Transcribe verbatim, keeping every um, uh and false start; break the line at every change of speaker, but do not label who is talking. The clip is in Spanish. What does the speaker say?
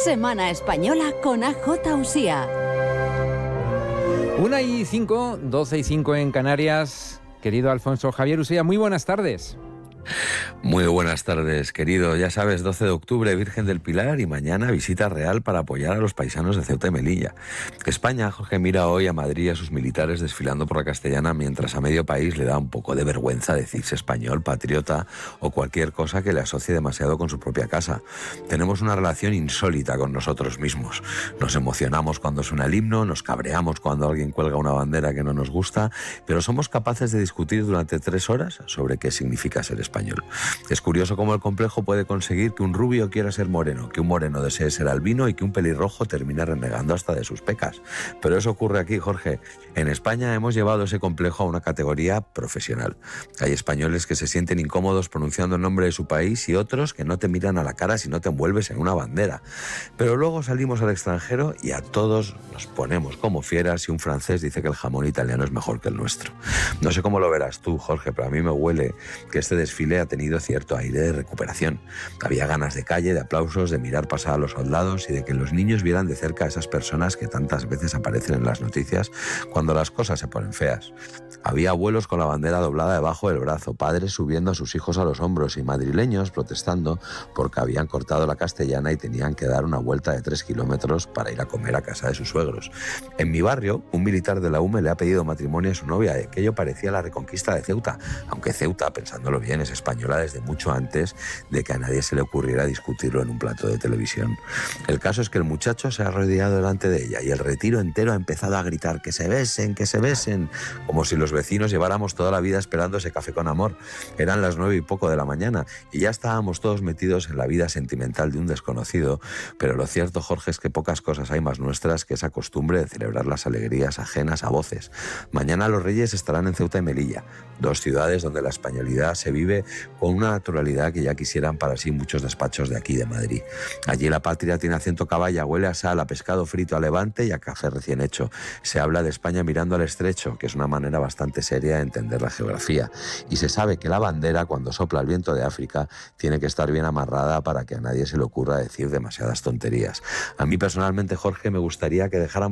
Semana Española con A J Usía.
Una y cinco, doce y cinco en Canarias. Querido Alfonso Javier Usía, muy buenas tardes.
Muy buenas tardes, querido. Ya sabes, doce de octubre, Virgen del Pilar, y mañana visita real para apoyar a los paisanos de Ceuta y Melilla. España, Jorge, mira hoy a Madrid y a sus militares desfilando por la Castellana, mientras a medio país le da un poco de vergüenza decirse español, patriota o cualquier cosa que le asocie demasiado con su propia casa. Tenemos una relación insólita con nosotros mismos. Nos emocionamos cuando suena el himno, nos cabreamos cuando alguien cuelga una bandera que no nos gusta, pero somos capaces de discutir durante tres horas sobre qué significa ser español. Español. Es curioso cómo el complejo puede conseguir que un rubio quiera ser moreno, que un moreno desee ser albino y que un pelirrojo termine renegando hasta de sus pecas. Pero eso ocurre aquí, Jorge. En España hemos llevado ese complejo a una categoría profesional. Hay españoles que se sienten incómodos pronunciando el nombre de su país y otros que no te miran a la cara si no te envuelves en una bandera. Pero luego salimos al extranjero y a todos nos ponemos como fieras si un francés dice que el jamón italiano es mejor que el nuestro. No sé cómo lo verás tú, Jorge, pero a mí me huele que este desfile ha tenido cierto aire de recuperación. Había ganas de calle, de aplausos, de mirar pasar a los soldados y de que los niños vieran de cerca a esas personas que tantas veces aparecen en las noticias cuando las cosas se ponen feas. Había abuelos con la bandera doblada debajo del brazo, padres subiendo a sus hijos a los hombros y madrileños protestando porque habían cortado la Castellana y tenían que dar una vuelta de tres kilómetros para ir a comer a casa de sus suegros. En mi barrio, un militar de la U M E le ha pedido matrimonio a su novia, de aquello parecía la reconquista de Ceuta, aunque Ceuta, pensándolo bien, es española desde mucho antes de que a nadie se le ocurriera discutirlo en un plato de televisión. El caso es que el muchacho se ha arrodillado delante de ella y el retiro entero ha empezado a gritar que se besen, que se besen, como si los vecinos lleváramos toda la vida esperando ese café con amor. Eran las nueve y poco de la mañana y ya estábamos todos metidos en la vida sentimental de un desconocido, pero lo cierto, Jorge, es que pocas cosas hay más nuestras que esa costumbre de celebrar las alegrías ajenas a voces. Mañana los Reyes estarán en Ceuta y Melilla, dos ciudades donde la españolidad se vive con una naturalidad que ya quisieran para sí muchos despachos de aquí de Madrid. Allí la patria tiene acento caballa, huele a sal, a pescado frito a Levante y a café recién hecho. Se habla de España mirando al estrecho, que es una manera bastante seria de entender la geografía. Y se sabe que la bandera, cuando sopla el viento de África, tiene que estar bien amarrada para que a nadie se le ocurra decir demasiadas tonterías. A mí personalmente, Jorge, me gustaría que dejáramos